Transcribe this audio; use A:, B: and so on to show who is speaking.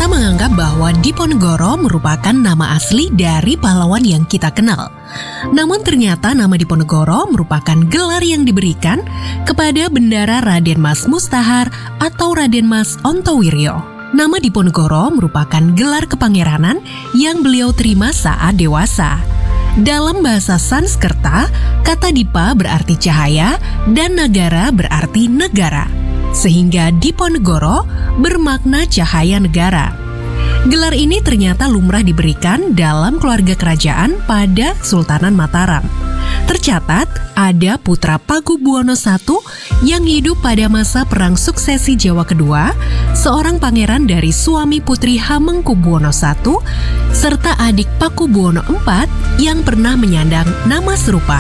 A: Kita menganggap bahwa Diponegoro merupakan nama asli dari pahlawan yang kita kenal. Namun ternyata nama Diponegoro merupakan gelar yang diberikan kepada bendara Raden Mas Mustahar atau Raden Mas Ontowiryo. Nama Diponegoro merupakan gelar kepangeranan yang beliau terima saat dewasa. Dalam bahasa Sanskerta, kata Dipa berarti cahaya dan Nagara berarti negara, sehingga Diponegoro bermakna cahaya negara. Gelar ini ternyata lumrah diberikan dalam keluarga kerajaan pada Kesultanan Mataram. Tercatat ada putra Pakubuwono I yang hidup pada masa Perang Suksesi Jawa Kedua, seorang pangeran dari suami putri Hamengkubuwono I, serta adik Pakubuwono IV yang pernah menyandang nama serupa.